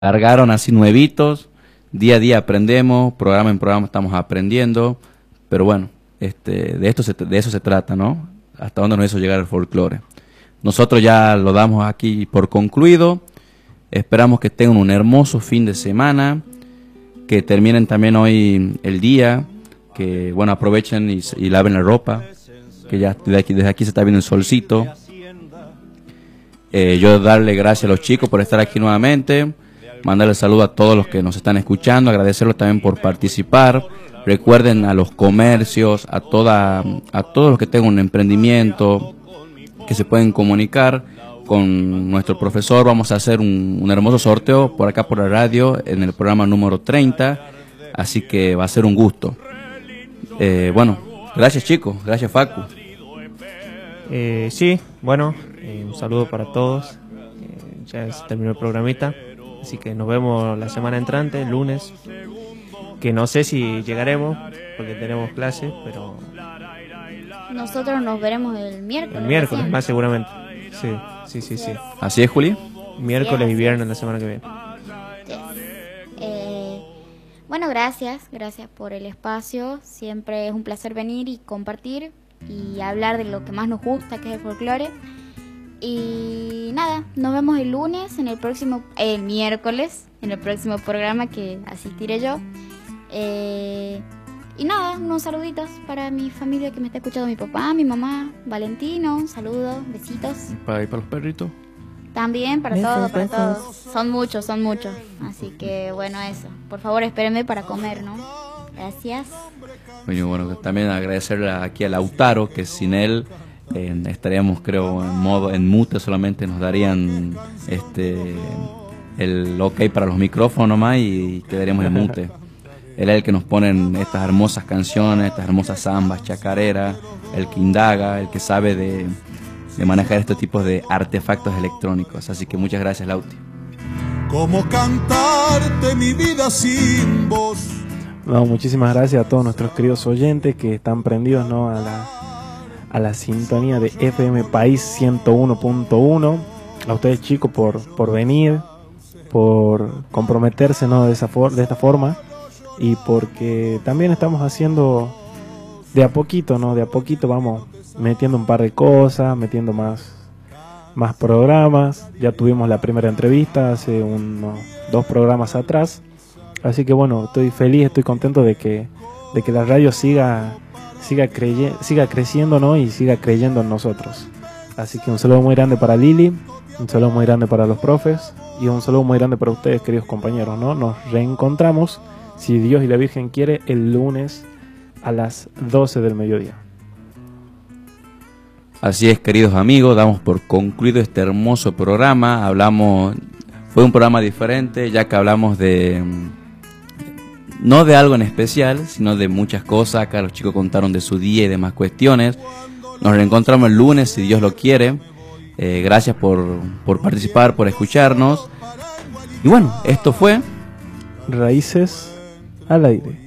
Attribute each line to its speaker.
Speaker 1: Largaron así nuevitos, día a día aprendemos, programa en programa estamos aprendiendo, pero bueno, de eso se trata, ¿no? Hasta dónde nos hizo llegar el folclore. Nosotros ya lo damos aquí por concluido, esperamos que tengan un hermoso fin de semana, que terminen también hoy el día, que bueno, aprovechen y laven la ropa, que ya desde aquí se está viendo el solcito. Yo darle gracias a los chicos por estar aquí nuevamente, mandarle saludo a todos los que nos están escuchando, agradecerlos también por participar. Recuerden a los comercios, a todos los que tengan un emprendimiento, que se pueden comunicar con nuestro profesor. Vamos a hacer un hermoso sorteo por acá por la radio en el programa número 30, así que va a ser un gusto. Bueno, gracias chicos, gracias Facu.
Speaker 2: Sí, bueno, un saludo para todos. Ya se terminó el programita, así que nos vemos la semana entrante, el lunes, que no sé si llegaremos porque tenemos clases, pero
Speaker 3: nosotros nos veremos el miércoles.
Speaker 2: El miércoles, más seguramente. Sí.
Speaker 1: ¿Así es, Juli?
Speaker 2: Miércoles y viernes la semana que viene.
Speaker 3: Bueno, gracias por el espacio. Siempre es un placer venir y compartir y hablar de lo que más nos gusta, que es el folclore. Y nada, nos vemos el lunes, el miércoles, en el próximo programa que asistiré yo. Y nada, unos saluditos para mi familia que me está escuchando, mi papá, mi mamá, Valentino, un saludo, besitos.
Speaker 1: ¿Para los perritos?
Speaker 3: También, para todos. Son muchos. Así que bueno, eso. Por favor, espérenme para comer, ¿no? Gracias.
Speaker 1: Bueno, también agradecerle aquí a Lautaro, que sin él estaríamos, creo, en mute, solamente nos darían el ok para los micrófonos nomás y quedaríamos en mute. Él es el que nos pone estas hermosas canciones, estas hermosas zambas, chacareras, el que indaga, el que sabe de manejar estos tipos de artefactos electrónicos. Así que muchas gracias, Lauti.
Speaker 4: ¿Cómo cantarte mi vida sin voz?
Speaker 5: No, muchísimas gracias a todos nuestros queridos oyentes que están prendidos, ¿no?, a la sintonía de FM País 101.1. A ustedes chicos por venir, por comprometerse, ¿no?, de esta forma, y porque también estamos haciendo de a poquito, ¿no? De a poquito vamos metiendo un par de cosas, metiendo más programas. Ya tuvimos la primera entrevista hace unos 2 programas atrás. Así que bueno, estoy feliz, estoy contento de que la radio siga creciendo, ¿no?, y siga creyendo en nosotros. Así que un saludo muy grande para Lili, un saludo muy grande para los profes y un saludo muy grande para ustedes, queridos compañeros, ¿no? Nos reencontramos, si Dios y la Virgen quiere, el lunes a las 12 del mediodía.
Speaker 1: Así es, queridos amigos, damos por concluido este hermoso programa. Fue un programa diferente, ya que hablamos no de algo en especial, sino de muchas cosas. Acá los chicos contaron de su día y demás cuestiones. Nos reencontramos el lunes, si Dios lo quiere. Gracias por participar, por escucharnos. Y bueno, esto fue
Speaker 5: Raíces al Aire.